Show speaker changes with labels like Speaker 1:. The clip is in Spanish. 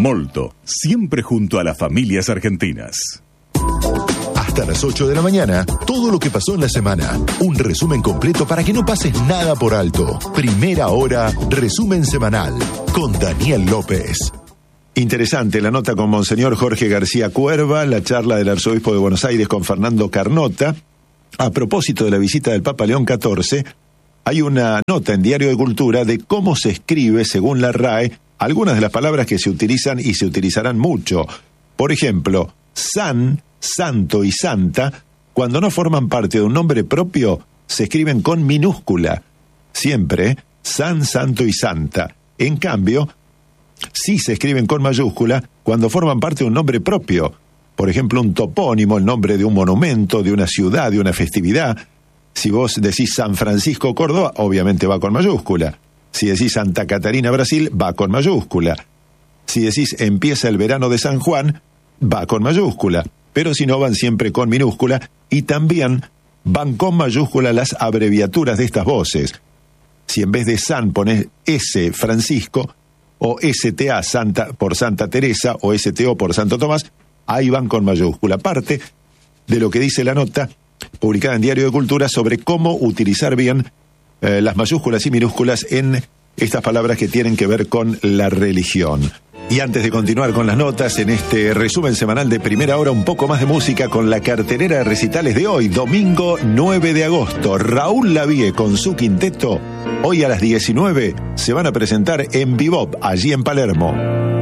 Speaker 1: Molto, siempre junto a las familias argentinas.
Speaker 2: Hasta las 8 de la mañana, todo lo que pasó en la semana. Un resumen completo para que no pases nada por alto. Primera Hora, resumen semanal, con Daniel López.
Speaker 3: Interesante la nota con Monseñor Jorge García Cuerva, la charla del arzobispo de Buenos Aires con Fernando Carnota. A propósito de la visita del Papa León XIV, hay una nota en Diario de Cultura de cómo se escribe, según la RAE, algunas de las palabras que se utilizan y se utilizarán mucho. Por ejemplo, san, santo y santa, cuando no forman parte de un nombre propio, se escriben con minúscula. Siempre, san, santo y santa. En cambio, sí se escriben con mayúscula cuando forman parte de un nombre propio. Por ejemplo, un topónimo, el nombre de un monumento, de una ciudad, de una festividad. Si vos decís San Francisco, Córdoba, obviamente va con mayúscula. Si decís Santa Catarina, Brasil, va con mayúscula. Si decís empieza el verano de San Juan, va con mayúscula. Pero si no, van siempre con minúscula. Y también van con mayúscula las abreviaturas de estas voces. Si en vez de San ponés S, Francisco, o STA Santa por Santa Teresa, o STO por Santo Tomás, ahí van con mayúscula. Parte de lo que dice la nota publicada en Diario de Cultura sobre cómo utilizar bien las mayúsculas y minúsculas en estas palabras que tienen que ver con la religión. Y antes de continuar con las notas, en este resumen semanal de Primera Hora, un poco más de música con la cartelera de recitales de hoy, domingo 9 de agosto. Raúl Lavie con su quinteto, hoy a las 19, se van a presentar en Bebop, allí en Palermo.